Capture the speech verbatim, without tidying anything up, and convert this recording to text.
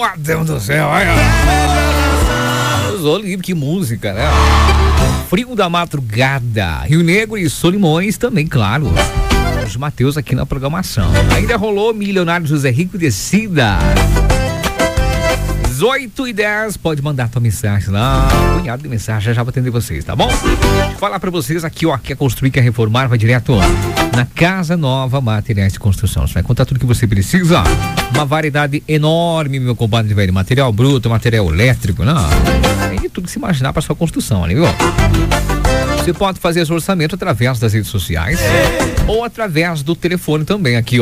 meu Deus do céu, olha. Olívio, que música, né? Frio da Madrugada, Rio Negro e Solimões também, claro. Os Mateus aqui na programação. Ainda rolou Milionário José Rico e Descida. dezoito e dez, pode mandar tua mensagem lá, um punhado de mensagem, já já vou atender vocês, tá bom? Vou falar pra vocês aqui, ó, quer construir, quer reformar, vai direto ó, na Casa Nova Materiais de Construção. Você vai contar tudo que você precisa, uma variedade enorme, meu compadre, velho, material bruto, material elétrico, não, tem tudo que se imaginar pra sua construção, ali, viu? Você pode fazer seu orçamento através das redes sociais ou através do telefone também aqui, ó.